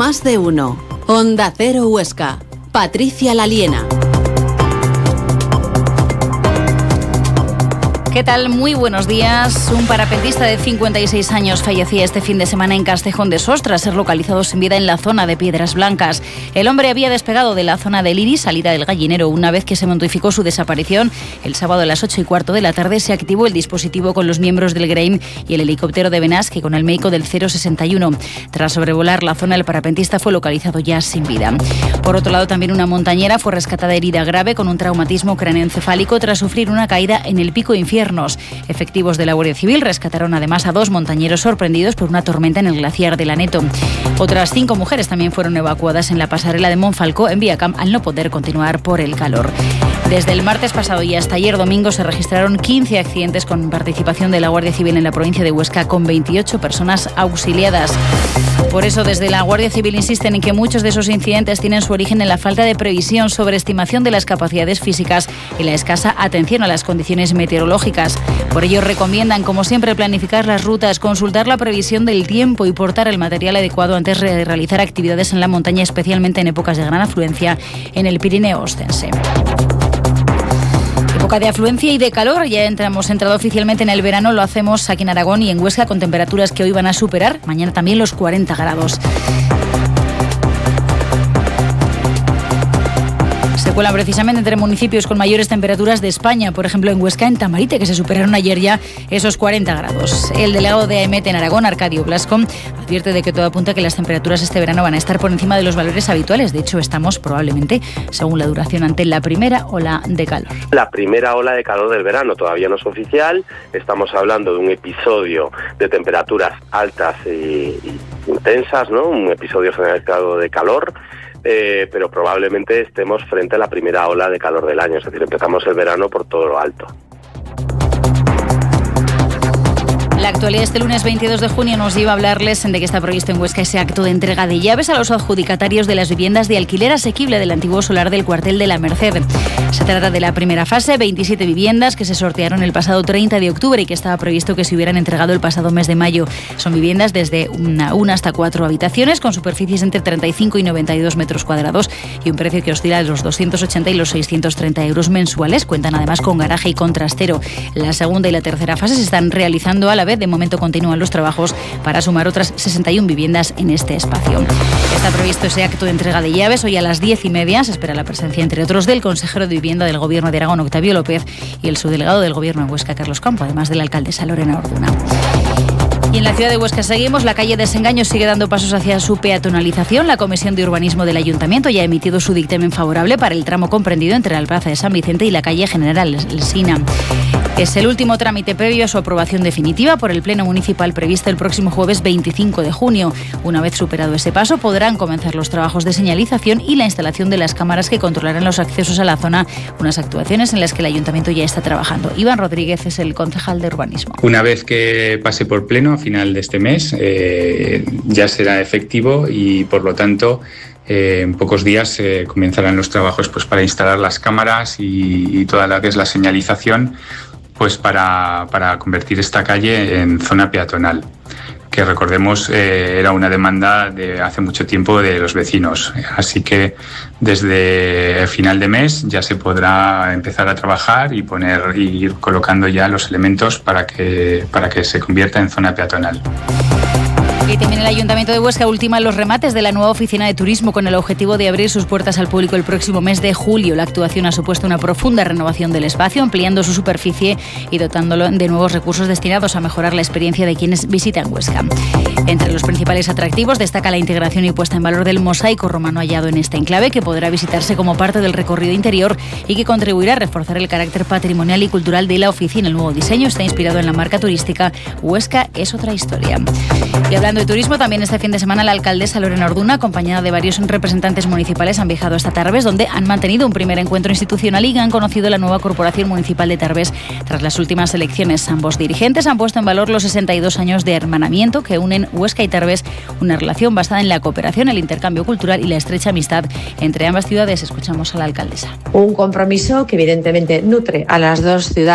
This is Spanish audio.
Más de uno. Onda Cero Huesca. Patricia Laliena. ¿Qué tal? Muy buenos días. Un parapentista de 56 años fallecía este fin de semana en Castejón de Sos tras ser localizado sin vida en la zona de Piedras Blancas. El hombre había despegado de la zona del Iris, salida del Gallinero. Una vez que se notificó su desaparición, el sábado a las 8:15 de la tarde se activó el dispositivo con los miembros del GREIM y el helicóptero de Benasque con el médico del 061. Tras sobrevolar la zona, el parapentista fue localizado ya sin vida. Por otro lado, también una montañera fue rescatada herida grave con un traumatismo craneoencefálico tras sufrir una caída en el Pico Infierno. Efectivos de la Guardia Civil rescataron además a 2 montañeros sorprendidos por una tormenta en el glaciar del Aneto. Otras 5 mujeres también fueron evacuadas en la pasarela de Monfalcó en Viacam al no poder continuar por el calor. Desde el martes pasado y hasta ayer domingo se registraron 15 accidentes con participación de la Guardia Civil en la provincia de Huesca, con 28 personas auxiliadas. Por eso, desde la Guardia Civil insisten en que muchos de esos incidentes tienen su origen en la falta de previsión, sobreestimación de las capacidades físicas y la escasa atención a las condiciones meteorológicas. Por ello, recomiendan, como siempre, planificar las rutas, consultar la previsión del tiempo y portar el material adecuado antes de realizar actividades en la montaña, especialmente en épocas de gran afluencia en el Pirineo Ostense. Época de afluencia y de calor, ya hemos entrado oficialmente en el verano, lo hacemos aquí en Aragón y en Huesca con temperaturas que hoy van a superar mañana también los 40 grados. Se cuelan precisamente entre municipios con mayores temperaturas de España, por ejemplo en Huesca, en Tamarite, que se superaron ayer ya esos 40 grados. El delegado de AEMET en Aragón, Arcadio Blasco, advierte de que todo apunta a que las temperaturas este verano van a estar por encima de los valores habituales. De hecho, estamos probablemente, según la duración, ante la primera ola de calor. La primera ola de calor del verano todavía no es oficial. Estamos hablando de un episodio de temperaturas altas e intensas, ¿no? Un episodio generalizado de calor. Pero probablemente estemos frente a la primera ola de calor del año, es decir, empezamos el verano por todo lo alto. La actualidad este lunes 22 de junio nos lleva a hablarles de que está previsto en Huesca ese acto de entrega de llaves a los adjudicatarios de las viviendas de alquiler asequible del antiguo solar del cuartel de la Merced. Se trata de la primera fase, 27 viviendas que se sortearon el pasado 30 de octubre y que estaba previsto que se hubieran entregado el pasado mes de mayo. Son viviendas desde una hasta 4 habitaciones con superficies entre 35 y 92 metros cuadrados y un precio que oscila de los 280 y los 630 euros mensuales. Cuentan además con garaje y con trastero. La segunda y la tercera fase se están realizando a la vez. De momento continúan los trabajos para sumar otras 61 viviendas en este espacio. Está previsto ese acto de entrega de llaves hoy a las 10:30. Se espera la presencia, entre otros, del consejero de Vivienda del Gobierno de Aragón, Octavio López, y el subdelegado del Gobierno en Huesca, Carlos Campo, además de la alcaldesa Lorena Orduna. Y en la ciudad de Huesca seguimos. La calle Desengaño sigue dando pasos hacia su peatonalización. La Comisión de Urbanismo del Ayuntamiento ya ha emitido su dictamen favorable para el tramo comprendido entre la Plaza de San Vicente y la calle General Alsina. Es el último trámite previo a su aprobación definitiva por el Pleno Municipal previsto el próximo jueves 25 de junio. Una vez superado ese paso, podrán comenzar los trabajos de señalización y la instalación de las cámaras que controlarán los accesos a la zona, unas actuaciones en las que el Ayuntamiento ya está trabajando. Iván Rodríguez es el concejal de Urbanismo. Una vez que pase por Pleno a final de este mes, ya será efectivo y, por lo tanto, en pocos días comenzarán los trabajos para instalar las cámaras y toda la que es la señalización, para convertir esta calle en zona peatonal, que recordemos era una demanda de hace mucho tiempo de los vecinos. Así que desde el final de mes ya se podrá empezar a trabajar y ir colocando ya los elementos para que se convierta en zona peatonal. Y también el Ayuntamiento de Huesca ultima los remates de la nueva oficina de turismo con el objetivo de abrir sus puertas al público el próximo mes de julio. La actuación ha supuesto una profunda renovación del espacio, ampliando su superficie y dotándolo de nuevos recursos destinados a mejorar la experiencia de quienes visitan Huesca. Entre los principales atractivos destaca la integración y puesta en valor del mosaico romano hallado en este enclave, que podrá visitarse como parte del recorrido interior y que contribuirá a reforzar el carácter patrimonial y cultural de la oficina. El nuevo diseño está inspirado en la marca turística Huesca es otra historia. Y hablando de turismo, también este fin de semana la alcaldesa Lorena Orduna, acompañada de varios representantes municipales, han viajado hasta Tarbes, donde han mantenido un primer encuentro institucional y han conocido la nueva Corporación Municipal de Tarbes tras las últimas elecciones. Ambos dirigentes han puesto en valor los 62 años de hermanamiento que unen Huesca y Tarbes, una relación basada en la cooperación, el intercambio cultural y la estrecha amistad entre ambas ciudades. Escuchamos a la alcaldesa. Un compromiso que evidentemente nutre a las dos ciudades